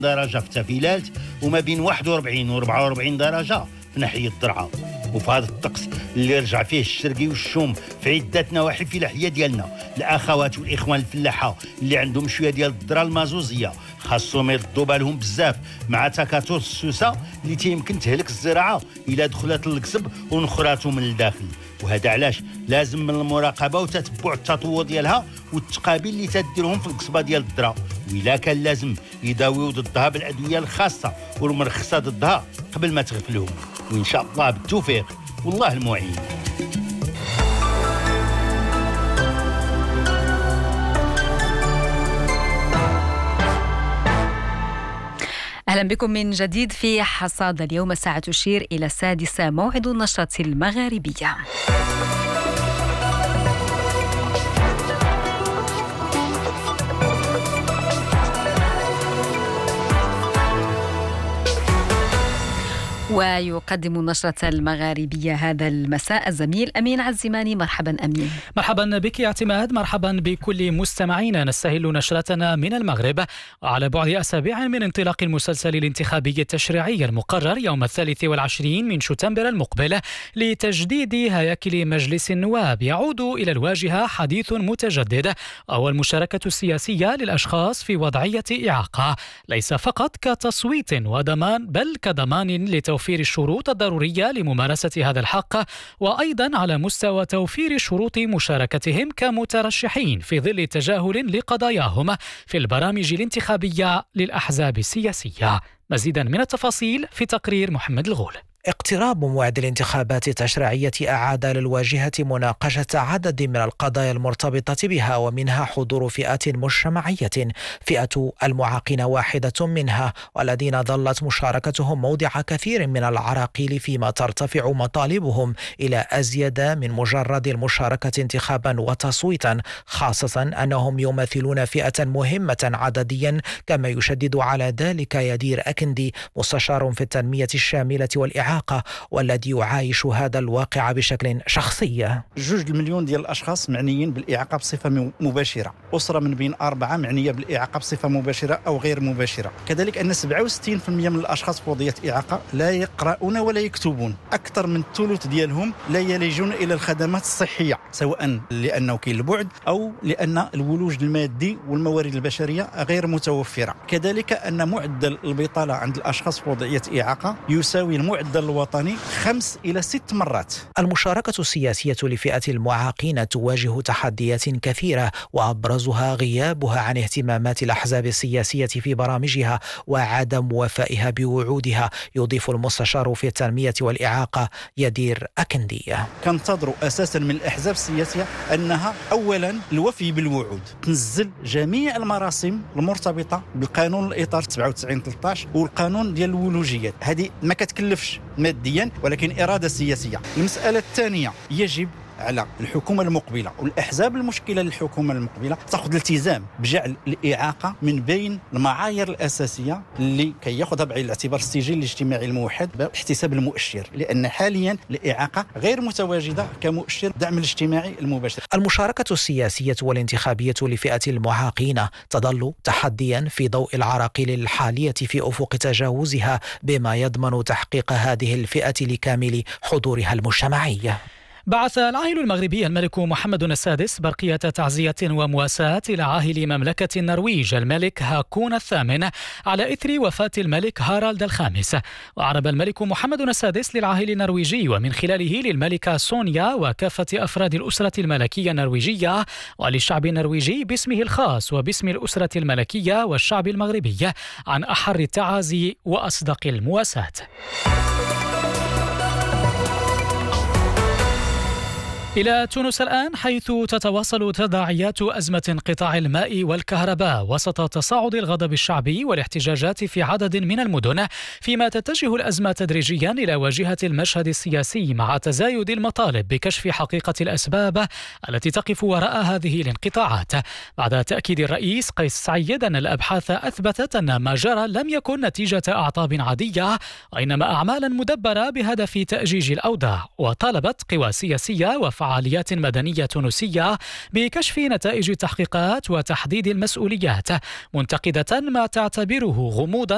درجة في تافيلات وما بين 41 و 44 درجة في ناحية الضرعة. وفي هذا الطقس اللي رجع فيه الشرقي والشوم في عدة نواحي في الأحياء ديالنا، الأخوات والإخوان الفلاحة اللي عندهم شوية ديال الضرة المازوزية خاصهم يردوا بالهم بزاف مع تكاثر السوسة اللي تيمكن تهلك الزراعة إلى دخلت القصب ونخراتو من الداخل. وهذا علاش لازم من المراقبة وتتبع التطور ديالها والتقابل اللي تديرهم في القصبة ديال الضرة، وإلا كان لازم يداويو ضدها بالأدوية الخاصة والمرخصة ضدها قبل ما تغفلهم. وإن شاء الله بالتوفيق والله المعين. أهلا بكم من جديد في حصاد اليوم. الساعة تشير إلى 6 موعد النشرة المغاربية. ويقدم النشرة المغاربية هذا المساء الزميل أمين عزيماني. مرحبا أمين. مرحبا بك اعتماد. مرحبا بكل مستمعينا. نستهل نشرتنا من المغرب على بعد أسابيع من انطلاق المسلسل الانتخابي التشريعي المقرر يوم 23 من شتنبر المقبل لتجديد هياكل مجلس النواب. يعود إلى الواجهة حديث متجدد أو المشاركة السياسية للأشخاص في وضعية إعاقة، ليس فقط كتصويت وضمان بل كضمان لتوفير الشروط الضرورية لممارسة هذا الحق، وأيضا على مستوى توفير شروط مشاركتهم كمترشحين في ظل تجاهل لقضاياهم في البرامج الانتخابية للأحزاب السياسية. مزيدا من التفاصيل في تقرير محمد الغول. اقتراب موعد الانتخابات التشريعية أعاد للواجهة مناقشة عدد من القضايا المرتبطة بها، ومنها حضور فئات مجتمعية. فئة المعاقين واحدة منها، والذين ظلت مشاركتهم موضع كثير من العراقيل فيما ترتفع مطالبهم إلى أزيد من مجرد المشاركة انتخابا وتصويتا، خاصة أنهم يمثلون فئة مهمة عدديا، كما يشدد على ذلك يدير أكندي مستشار في التنمية الشاملة والإعاقة والذي يعايش هذا الواقع بشكل شخصي. 2 مليون ديال الأشخاص معنيين بالإعاقة بصفة مباشرة، أسرة من بين 4 معنية بالإعاقة بصفة مباشرة أو غير مباشرة. كذلك أن 67% من الأشخاص في وضعية إعاقة لا يقرؤون ولا يكتبون. أكثر من الثلث ديالهم لا يلجون إلى الخدمات الصحية، سواء لأنه كاين البعد أو لأن الولوج المادي والموارد البشرية غير متوفرة. كذلك أن معدل البطالة عند الأشخاص في وضعية إعاقة يساوي المعدل الوطني 5 إلى 6 مرات. المشاركة السياسية لفئة المعاقين تواجه تحديات كثيرة، وأبرزها غيابها عن اهتمامات الأحزاب السياسية في برامجها وعدم وفائها بوعودها. يضيف المستشار في التنمية والإعاقة يدير أكندي: كنتظر أساسا من الأحزاب السياسية أنها أولا الوفي بالوعود، تنزل جميع المراسم المرتبطة بالقانون الإطار 97/13 والقانون ديال الولوجيات. هذه ما كتكلفش ماديا ولكن إرادة سياسية. المسألة الثانية، يجب على الحكومة المقبلة والأحزاب المشكلة للحكومة المقبلة تأخذ الالتزام بجعل الإعاقة من بين المعايير الأساسية اللي كي يأخذها بعين الاعتبار السجل الاجتماعي الموحد باحتساب المؤشر، لأن حاليا الإعاقة غير متواجدة كمؤشر الدعم الاجتماعي المباشر. المشاركة السياسية والانتخابية لفئة المعاقين تظل تحديا في ضوء العراقيل الحالية في أفق تجاوزها، بما يضمن تحقيق هذه الفئة لكامل حضورها المجتمعي. بعث العاهل المغربي الملك محمد السادس برقية تعزية ومواساة إلى عاهل مملكة النرويج الملك هاكون الثامن على إثر وفاة الملك هارالد الخامس. وأعرب الملك محمد السادس للعاهل النرويجي ومن خلاله للملكة سونيا وكافة أفراد الأسرة الملكية النرويجية وللشعب النرويجي باسمه الخاص وباسم الأسرة الملكية والشعب المغربي عن أحر التعازي وأصدق المواساة. إلى تونس الآن، حيث تتواصل تداعيات أزمة انقطاع الماء والكهرباء وسط تصاعد الغضب الشعبي والاحتجاجات في عدد من المدن، فيما تتجه الأزمة تدريجيا إلى واجهة المشهد السياسي مع تزايد المطالب بكشف حقيقة الأسباب التي تقف وراء هذه الانقطاعات، بعد تأكيد الرئيس قيس سعيد أن الأبحاث أثبتت أن ما جرى لم يكن نتيجة أعطاب عادية وإنما أعمالا مدبرة بهدف تأجيج الأوضاع. وطالبت قوى سياسية فعاليات مدنية تونسية بكشف نتائج التحقيقات وتحديد المسؤوليات، منتقدة ما تعتبره غموضا